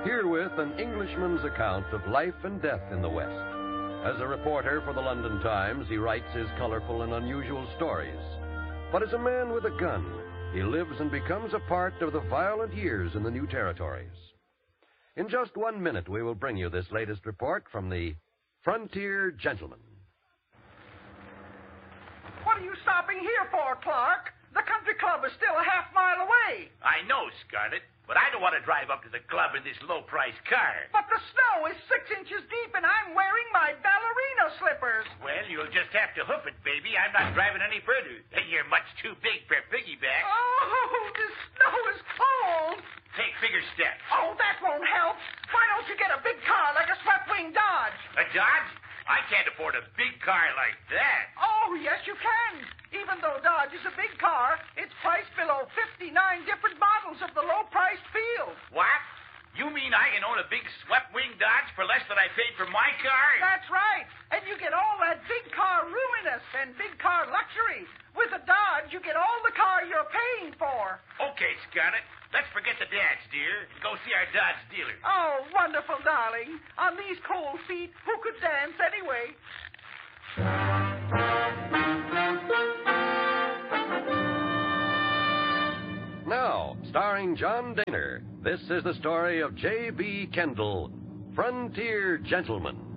Herewith an Englishman's account of life and death in the West. As a reporter for the London Times, he writes his colorful and unusual stories. But as a man with a gun, he lives and becomes a part of the violent years in the new territories. In just 1 minute, we will bring you this latest report from the Frontier Gentleman. What are you stopping here for, Clark? The country club is still a half-mile away. I know, Scarlet, but I don't want to drive up to the club in this low-priced car. But the snow is 6 inches deep, and I'm wearing my ballerina slippers. Well, you'll just have to hoof it, baby. I'm not driving any further. You're much too big for piggyback. Oh, the snow is cold. Take bigger steps. Oh, that won't help. Why don't you get a big car like a swept-wing Dodge? A Dodge? I can't afford a big car like that. Oh, yes, you can. Even though Dodge is a big car, it's priced below 59 different models of the low-priced field. What? You mean I can own a big swept-wing Dodge for less than I paid for my car? That's right. And you get all that big car roominess and big car luxury. With a Dodge, you get all the car you're paying for. Okay, Scarlet. Let's forget the dance, dear, and go see our Dodge dealer. Oh, wonderful, darling. On these cold feet, who could dance anyway? Now, starring John Daner, this is the story of J.B. Kendall, Frontier Gentleman.